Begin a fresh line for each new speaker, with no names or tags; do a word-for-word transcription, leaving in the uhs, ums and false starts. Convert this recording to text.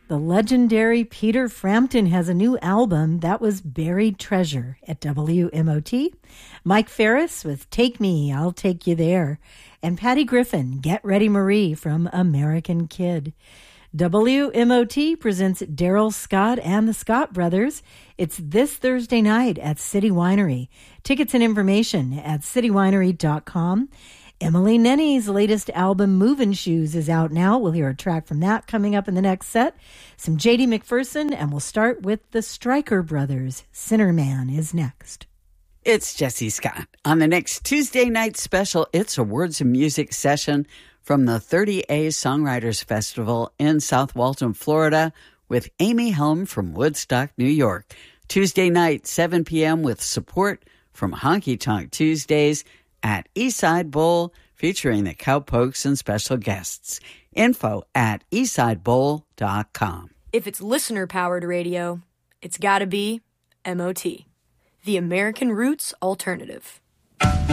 The legendary Peter Frampton has a new album. That was Buried Treasure at W M O T. Mike Ferris with Take Me, I'll Take You There. And Patty Griffin, Get Ready Marie from American Kid. W M O T presents Daryl Scott and the Scott Brothers. It's this Thursday night at City Winery. Tickets and information at city winery dot com. Emily Nenny's latest album, Movin' Shoes, is out now. We'll hear a track from that coming up in the next set. Some J D McPherson, and we'll start with the Stryker Brothers. Sinner Man is next.
It's Jesse Scott. On the next Tuesday night special, it's a Words of Music session from the thirty A Songwriters Festival in South Walton, Florida, with Amy Helm from Woodstock, New York. Tuesday night, seven p.m. with support from Honky Tonk Tuesdays at Eastside Bowl, featuring the Cowpokes and special guests. Info at eastside bowl dot com.
If it's listener-powered radio, it's gotta be M O T, the American Roots Alternative.